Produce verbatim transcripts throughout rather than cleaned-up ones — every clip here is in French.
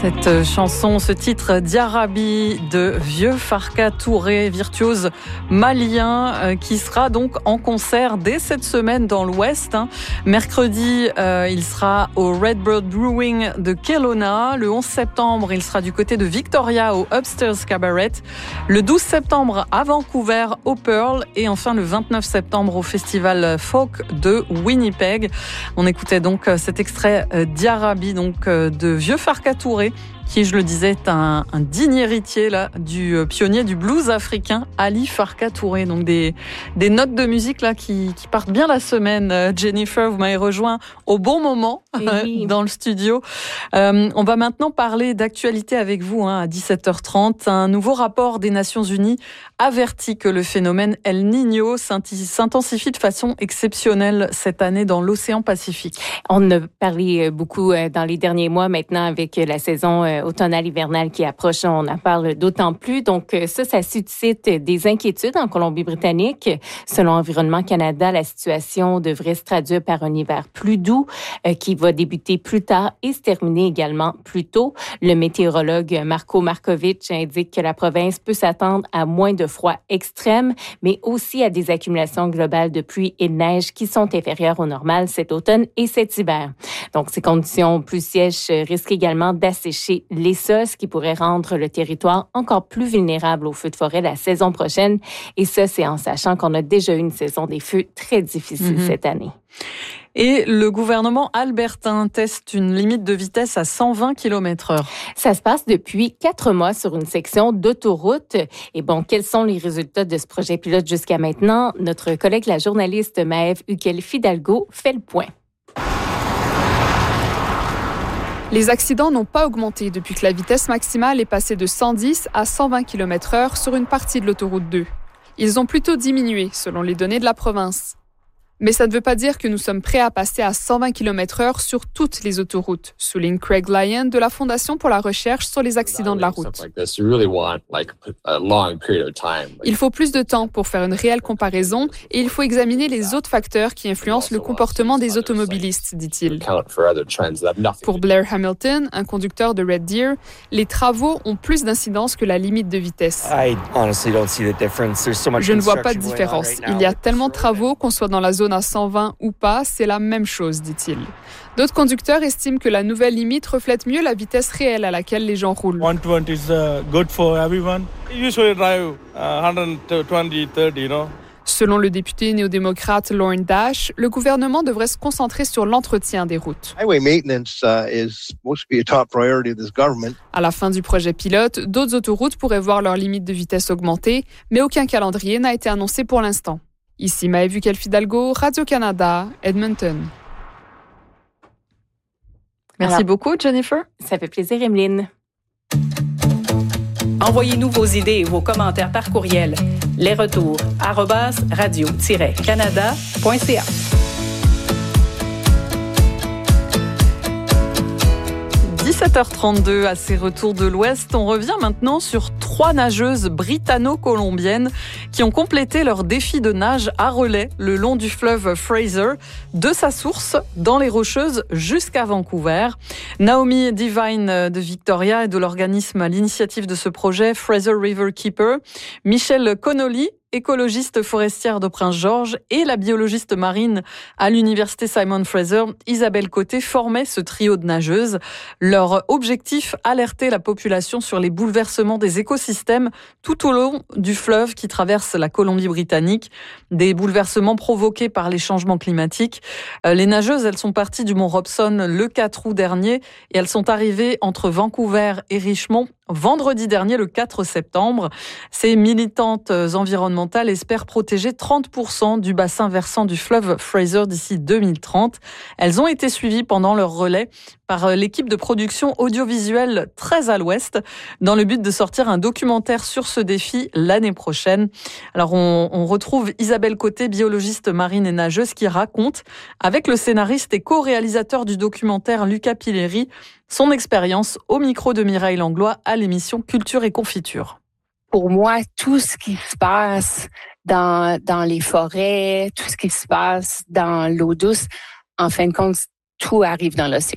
Cette chanson, ce titre Diarabi de Vieux Farka Touré, virtuose malien, euh, qui sera donc en concert dès cette semaine dans l'Ouest. Hein. Mercredi, euh, il sera au Redbird Brewing de Kelowna. Le onze septembre, il sera du côté de Victoria au Upstairs Cabaret. Le douze septembre à Vancouver au Pearl. Et enfin le vingt-neuf septembre au Festival Folk de Winnipeg. On écoutait donc cet extrait euh, Diarabi donc, euh, de Vieux Farka Touré, qui, je le disais, est un, un digne héritier là, du pionnier du blues africain, Ali Farka Touré. Donc des, des notes de musique là, qui, qui partent bien la semaine. Jennifer, vous m'avez rejoint au bon moment oui. dans le studio. Euh, on va maintenant parler d'actualité avec vous hein, à dix-sept heures trente. Un nouveau rapport des Nations Unies avertit que le phénomène El Niño s'intensifie de façon exceptionnelle cette année dans l'océan Pacifique. On a parlé beaucoup dans les derniers mois maintenant avec la saison automnale-hivernale qui approche, on en parle d'autant plus. Donc ça, ça suscite des inquiétudes en Colombie-Britannique. Selon Environnement Canada, la situation devrait se traduire par un hiver plus doux euh, qui va débuter plus tard et se terminer également plus tôt. Le météorologue Marco Markovic indique que la province peut s'attendre à moins de froid extrême, mais aussi à des accumulations globales de pluie et de neige qui sont inférieures au normal cet automne et cet hiver. Donc ces conditions plus sèches risquent également d'assécher les sols, ce qui pourrait rendre le territoire encore plus vulnérable aux feux de forêt la saison prochaine. Et ça, c'est en sachant qu'on a déjà eu une saison des feux très difficile mm-hmm. cette année. Et le gouvernement albertain teste une limite de vitesse à cent vingt kilomètres heure. Ça se passe depuis quatre mois sur une section d'autoroute. Et bon, quels sont les résultats de ce projet pilote jusqu'à maintenant? Notre collègue, la journaliste Maëve Huquel-Fidalgo, fait le point. Les accidents n'ont pas augmenté depuis que la vitesse maximale est passée de cent dix à cent vingt kilomètres heure sur une partie de l'autoroute deux. Ils ont plutôt diminué, selon les données de la province. Mais ça ne veut pas dire que nous sommes prêts à passer à cent vingt kilomètres heure sur toutes les autoroutes, souligne Craig Lyon de la Fondation pour la recherche sur les accidents de la route. Il faut plus de temps pour faire une réelle comparaison et il faut examiner les autres facteurs qui influencent le comportement des automobilistes, dit-il. Pour Blair Hamilton, un conducteur de Red Deer, les travaux ont plus d'incidence que la limite de vitesse. Je ne vois pas de différence. Il y a tellement de travaux qu'on soit dans la zone à cent vingt ou pas, c'est la même chose, dit-il. D'autres conducteurs estiment que la nouvelle limite reflète mieux la vitesse réelle à laquelle les gens roulent. cent vingt is uh, good for everyone. Usually drive uh, one twenty, thirty, you know. Selon le député néo-démocrate Lauren Dash, le gouvernement devrait se concentrer sur l'entretien des routes. Highway maintenance uh, is supposed to be a top priority of this government. À la fin du projet pilote, d'autres autoroutes pourraient voir leur limite de vitesse augmenter, mais aucun calendrier n'a été annoncé pour l'instant. Ici Maëve Huquel-Fidalgo, Radio-Canada, Edmonton. Merci Alors, beaucoup, Jennifer. Ça fait plaisir, Emeline. Envoyez-nous vos idées et vos commentaires par courriel. Les retours, arobase radio-canada point c a. dix-sept heures trente-deux à ces retours de l'Ouest. On revient maintenant sur trois nageuses britanno-colombiennes qui ont complété leur défi de nage à relais le long du fleuve Fraser, de sa source dans les Rocheuses jusqu'à Vancouver. Naomi Devine de Victoria et de l'organisme à l'initiative de ce projet Fraser River Keeper, Michelle Connolly, écologiste forestière de Prince-Georges, et la biologiste marine à l'université Simon Fraser, Isabelle Côté, formaient ce trio de nageuses. Leur objectif, alerter la population sur les bouleversements des écosystèmes tout au long du fleuve qui traverse la Colombie-Britannique, des bouleversements provoqués par les changements climatiques. Les nageuses, elles sont parties du mont Robson le quatre août dernier et elles sont arrivées entre Vancouver et Richmond vendredi dernier, le quatre septembre. Ces militantes environnementales espèrent protéger trente pour cent du bassin versant du fleuve Fraser d'ici deux mille trente. Elles ont été suivies pendant leur relais par l'équipe de production audiovisuelle très à l'ouest dans le but de sortir un documentaire sur ce défi l'année prochaine. Alors on, on retrouve Isabelle Côté, biologiste marine et nageuse, qui raconte avec le scénariste et co-réalisateur du documentaire Lucas Pilleri son expérience au micro de Mireille Langlois à l'émission Culture et Confiture. Pour moi, tout ce qui se passe dans, dans les forêts, tout ce qui se passe dans l'eau douce, en fin de compte, tout arrive dans l'océan.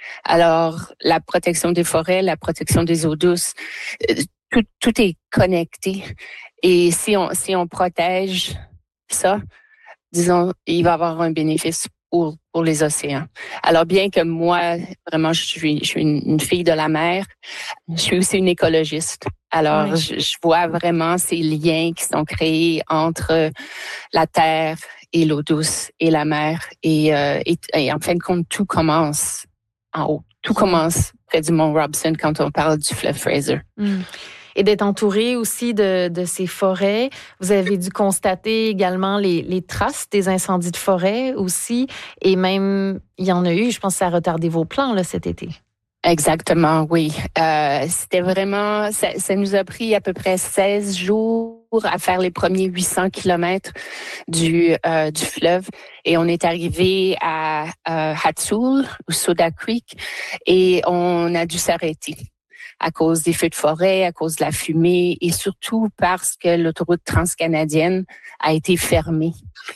Alors, la protection des forêts, la protection des eaux douces, tout, tout est connecté. Et si on, si on protège ça, disons, il va y avoir un bénéfice pour, pour les océans. Alors, bien que moi, vraiment, je suis, je suis une, une fille de la mer, je suis aussi une écologiste. Alors, oui. je, je vois vraiment ces liens qui sont créés entre la terre et l'eau douce et la mer. Et, euh, et, et en fin de compte, tout commence en haut. Tout commence près du mont Robson quand on parle du fleuve Fraser. Mm. Et d'être entouré aussi de, de ces forêts. Vous avez dû constater également les, les traces des incendies de forêt aussi. Et même, il y en a eu, je pense que ça a retardé vos plans là, cet été. Exactement, oui. Euh, c'était vraiment, ça, ça nous a pris à peu près seize jours à faire les premiers huit cents kilomètres du, euh, du fleuve. Et on est arrivé à euh, Hatsul, ou Soda Creek, et on a dû s'arrêter à cause des feux de forêt, à cause de la fumée et surtout parce que l'autoroute transcanadienne a été fermée.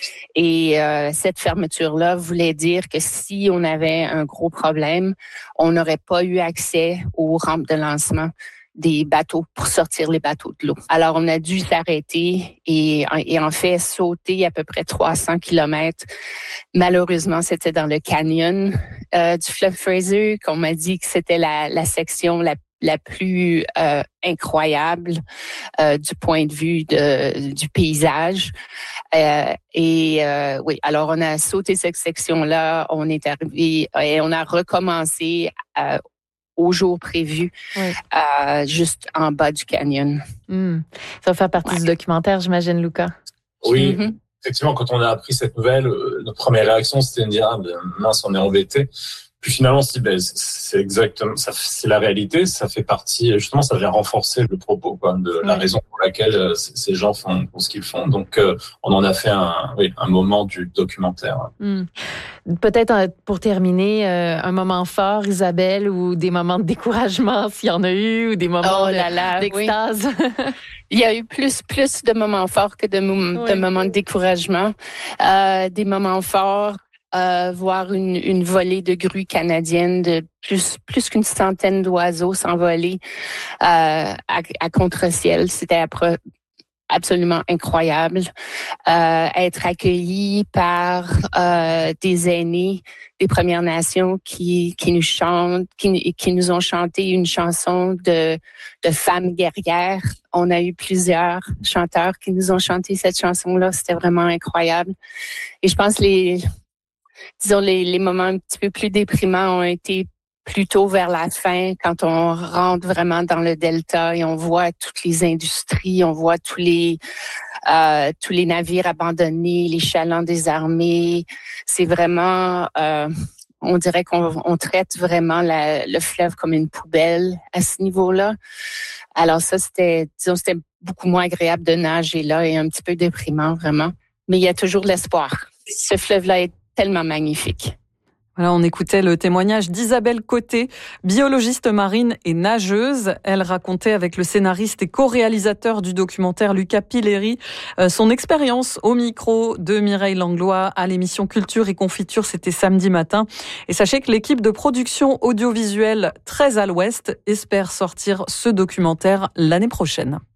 Et euh, cette fermeture-là voulait dire que si on avait un gros problème, on n'aurait pas eu accès aux rampes de lancement des bateaux pour sortir les bateaux de l'eau. Alors, on a dû s'arrêter et, et en fait sauter à peu près trois cents kilomètres. Malheureusement, c'était dans le canyon euh, du fleuve Fraser qu'on m'a dit que c'était la, la section la la plus euh, incroyable euh, du point de vue de, du paysage. Euh, et euh, oui, alors on a sauté cette section-là, on est arrivé et on a recommencé euh, au jour prévu, oui. euh, juste en bas du canyon. Mmh. Ça va faire partie ouais. du documentaire, j'imagine, Luca. Oui, mm-hmm. Effectivement, quand on a appris cette nouvelle, euh, notre première réaction, c'était de dire ah, ben, mince, on est embêté. Puis finalement, c'est, ben, c'est exactement, ça, c'est la réalité. Ça fait partie, justement, ça vient renforcer le propos, quoi, de oui. la raison pour laquelle euh, ces gens font, font ce qu'ils font. Donc, euh, on en a fait un, oui, un moment du documentaire. Mm. Peut-être pour terminer, euh, un moment fort, Isabelle, ou des moments de découragement, s'il y en a eu, ou des moments oh là là, d'extase. Oui. Il y a eu plus, plus de moments forts que de, mom- oui. de moments de découragement. Euh, des moments forts. Euh, voir une, une volée de grues canadiennes de plus, plus qu'une centaine d'oiseaux s'envoler euh, à, à contre-ciel. C'était après, absolument incroyable. Euh, être accueilli par euh, des aînés des Premières Nations qui, qui nous chantent, qui, qui nous ont chanté une chanson de, de femmes guerrières. On a eu plusieurs chanteurs qui nous ont chanté cette chanson-là. C'était vraiment incroyable. Et je pense les Disons, les, les moments un petit peu plus déprimants ont été plutôt vers la fin, quand on rentre vraiment dans le delta et on voit toutes les industries, on voit tous les euh, tous les navires abandonnés, les chalands désarmés. C'est vraiment, euh, on dirait qu'on on traite vraiment la, le fleuve comme une poubelle à ce niveau-là. Alors ça, c'était, disons, c'était beaucoup moins agréable de nager là et un petit peu déprimant, vraiment. Mais il y a toujours de l'espoir. Ce fleuve-là est tellement magnifique. Voilà, on écoutait le témoignage d'Isabelle Côté, biologiste marine et nageuse. Elle racontait avec le scénariste et co-réalisateur du documentaire Luca Pilleri euh, son expérience au micro de Mireille Langlois à l'émission Culture et Confiture. C'était samedi matin. Et sachez que l'équipe de production audiovisuelle treize à l'Ouest espère sortir ce documentaire l'année prochaine.